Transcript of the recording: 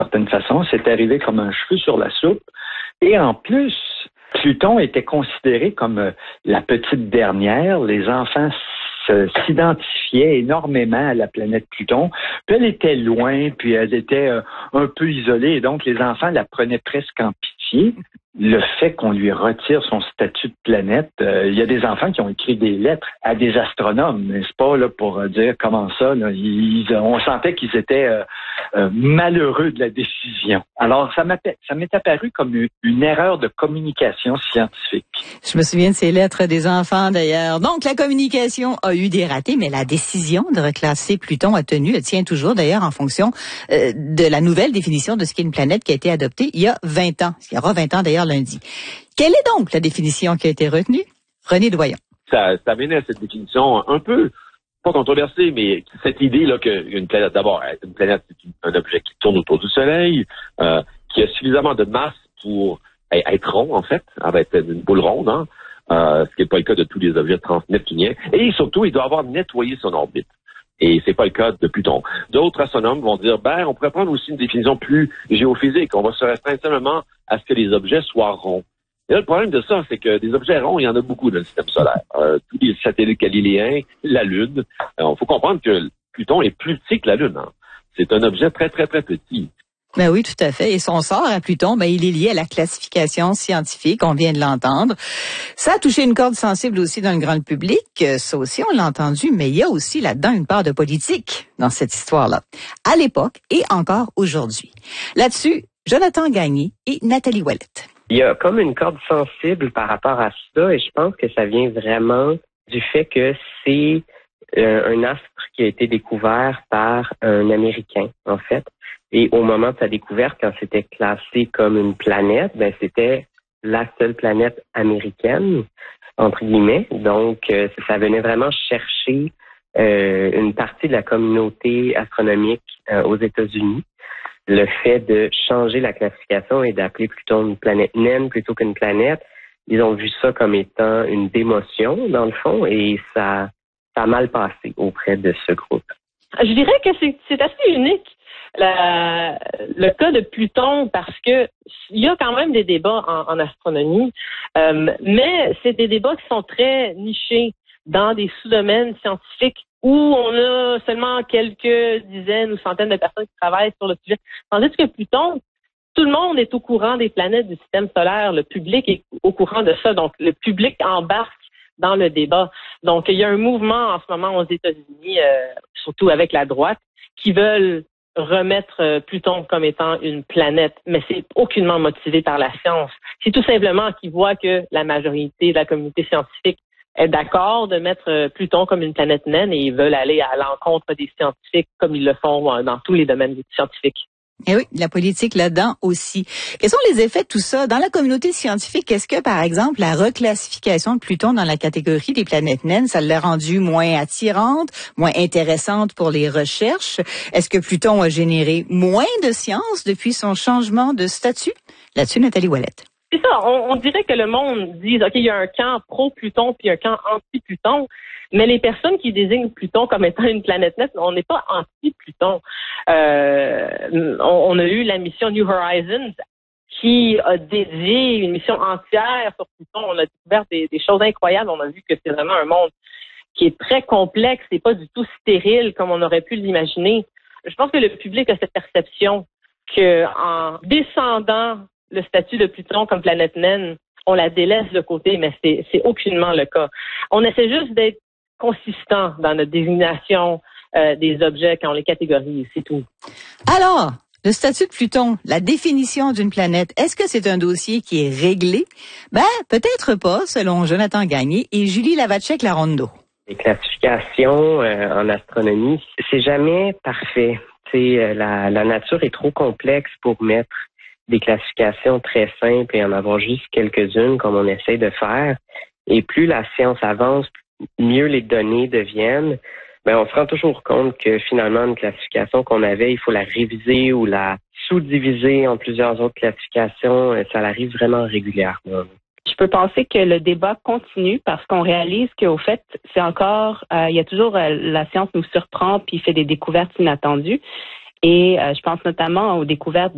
certaine façon. C'est arrivé comme un cheveu sur la soupe. Et en plus, Pluton était considéré comme la petite dernière. Les enfants s'identifiait énormément à la planète Pluton. Puis elle était loin, puis elle était un peu isolée, et donc les enfants la prenaient presque en pitié. Le fait qu'on lui retire son statut de planète, il y a des enfants qui ont écrit des lettres à des astronomes, n'est-ce pas, là, pour dire comment ça, là, on sentait qu'ils étaient malheureux de la décision. Alors, ça m'est apparu comme une erreur de communication scientifique. Je me souviens de ces lettres des enfants, d'ailleurs. Donc, la communication a eu des ratés, mais la décision de reclasser Pluton a tenu. Elle tient toujours, d'ailleurs, en fonction de la nouvelle définition de ce qu'est une planète qui a été adoptée il y a 20 ans. Il y aura 20 ans, d'ailleurs, lundi. Quelle est donc la définition qui a été retenue? René Doyon. Ça menait à cette définition un peu, pas controversée, mais cette idée-là qu'une planète, d'abord, une planète, c'est un objet qui tourne autour du Soleil, qui a suffisamment de masse pour être rond, en fait, être une boule ronde, hein, ce qui n'est pas le cas de tous les objets transneptuniens. Et surtout, il doit avoir nettoyé son orbite. Et c'est pas le cas de Pluton. D'autres astronomes vont dire, on pourrait prendre aussi une définition plus géophysique. On va se restreindre simplement à ce que les objets soient ronds. Et là, le problème de ça, c'est que des objets ronds, il y en a beaucoup dans le système solaire. Tous les satellites galiléens, la Lune. Il faut comprendre que Pluton est plus petit que la Lune. Hein. C'est un objet très, très, très petit. Ben oui, tout à fait. Et son sort à Pluton, il est lié à la classification scientifique, on vient de l'entendre. Ça a touché une corde sensible aussi dans le grand public. Ça aussi, on l'a entendu, mais il y a aussi là-dedans une part de politique dans cette histoire-là. À l'époque et encore aujourd'hui. Là-dessus, Jonathan Gagné et Nathalie Ouellette. Il y a comme une corde sensible par rapport à ça, et je pense que ça vient vraiment du fait que c'est un astre qui a été découvert par un Américain, en fait. Et au moment de sa découverte, quand c'était classé comme une planète, c'était la seule planète américaine, entre guillemets. Donc, ça venait vraiment chercher une partie de la communauté astronomique aux États-Unis. Le fait de changer la classification et d'appeler Pluton une planète naine plutôt qu'une planète, ils ont vu ça comme étant une démotion, dans le fond, et ça a mal passé auprès de ce groupe. Je dirais que c'est assez unique. Le cas de Pluton, parce que il y a quand même des débats en astronomie, mais c'est des débats qui sont très nichés dans des sous-domaines scientifiques où on a seulement quelques dizaines ou centaines de personnes qui travaillent sur le sujet. Tandis que Pluton, tout le monde est au courant des planètes du système solaire, le public est au courant de ça, donc le public embarque dans le débat. Donc, il y a un mouvement en ce moment aux États-Unis, surtout avec la droite, qui veulent remettre Pluton comme étant une planète, mais c'est aucunement motivé par la science. C'est tout simplement qu'ils voient que la majorité de la communauté scientifique est d'accord de mettre Pluton comme une planète naine et ils veulent aller à l'encontre des scientifiques comme ils le font dans tous les domaines scientifiques. Et oui, la politique là-dedans aussi. Quels sont les effets de tout ça? Dans la communauté scientifique, est-ce que, par exemple, la reclassification de Pluton dans la catégorie des planètes naines, ça l'a rendue moins attirante, moins intéressante pour les recherches? Est-ce que Pluton a généré moins de sciences depuis son changement de statut? Là-dessus, Nathalie Ouellette. C'est ça, on dirait que le monde dit, OK, il y a un camp pro-Pluton puis un camp anti-Pluton, mais les personnes qui désignent Pluton comme étant une planète naine, on n'est pas anti-Pluton. On a eu la mission New Horizons qui a dédié une mission entière sur Pluton. On a découvert des choses incroyables. On a vu que c'est vraiment un monde qui est très complexe et pas du tout stérile comme on aurait pu l'imaginer. Je pense que le public a cette perception qu'en descendant le statut de Pluton comme planète naine, on la délaisse de côté, mais c'est aucunement le cas. On essaie juste d'être consistant dans notre désignation des objets quand on les catégorise, c'est tout. Alors, le statut de Pluton, la définition d'une planète, est-ce que c'est un dossier qui est réglé? Peut-être pas, selon Jonathan Gagné et Julie Lavacek-Larondo. Les classifications en astronomie, c'est jamais parfait. La nature est trop complexe pour mettre des classifications très simples et en avoir juste quelques-unes comme on essaie de faire. Et plus la science avance, mieux les données deviennent. On se rend toujours compte que finalement, une classification qu'on avait, il faut la réviser ou la sous-diviser en plusieurs autres classifications. Ça arrive vraiment régulièrement. Je peux penser que le débat continue parce qu'on réalise qu'au fait, c'est encore, il y a toujours, la science nous surprend puis fait des découvertes inattendues. Et je pense notamment aux découvertes